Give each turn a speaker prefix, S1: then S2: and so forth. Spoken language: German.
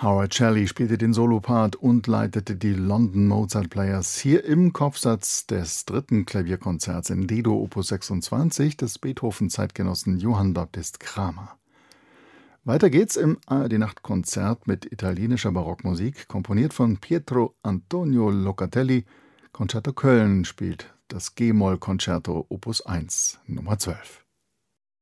S1: Howard Shelley spielte den Solopart und leitete die London Mozart Players hier im Kopfsatz des 3. Klavierkonzerts in D-Dur Opus 26 des Beethoven-Zeitgenossen Johann Baptist Cramer. Weiter geht's im ARD-Nachtkonzert mit italienischer Barockmusik, komponiert von Pietro Antonio Locatelli. Concerto Köln spielt das G-Moll-Konzerto Opus 1, Nummer 12.